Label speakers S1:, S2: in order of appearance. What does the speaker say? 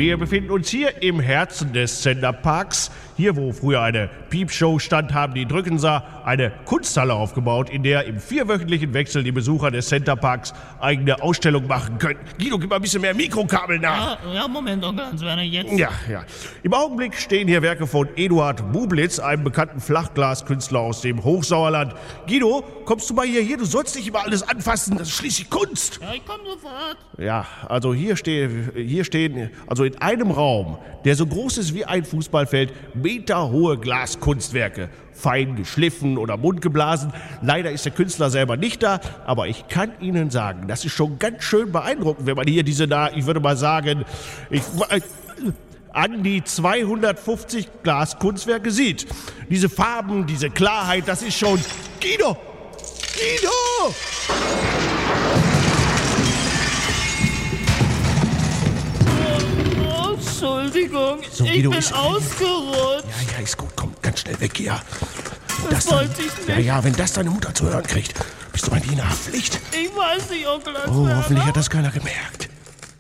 S1: Wir befinden uns hier im Herzen des Centerparks. Hier, wo früher eine Piepshow stand, haben die Drückenser eine Kunsthalle aufgebaut, in der im 4-wöchentlichen Wechsel die Besucher des Centerparks eigene Ausstellungen machen können. Guido, gib mal ein bisschen mehr Mikrokabel nach.
S2: Ja, Moment, Onkel Hans-Werner, jetzt.
S1: Ja. Im Augenblick stehen hier Werke von Eduard Bublitz, einem bekannten Flachglaskünstler aus dem Hochsauerland. Guido, kommst du mal hier? Du sollst nicht immer alles anfassen, das ist schließlich Kunst.
S2: Ja, ich komm sofort.
S1: Ja, also hier stehen, also in einem Raum, der so groß ist wie ein Fußballfeld, meterhohe Glaskunstwerke. Fein geschliffen oder mundgeblasen. Leider ist der Künstler selber nicht da, aber ich kann Ihnen sagen, das ist schon ganz schön beeindruckend, wenn man hier ich würde mal sagen, an die 250 Glaskunstwerke sieht. Diese Farben, diese Klarheit, das ist schon... Guido!
S2: Entschuldigung,
S1: So,
S2: ich
S1: Guido,
S2: bin
S1: ist-
S2: ausgerutscht.
S1: Ja, ist gut, komm, ganz schnell weg hier.
S2: Das wollte ich nicht.
S1: Ja, wenn das deine Mutter zu hören kriegt, bist du an die Haftpflicht.
S2: Ich weiß nicht, Onkel
S1: Oh,
S2: Hans-Werner.
S1: hoffentlich hat das keiner gemerkt.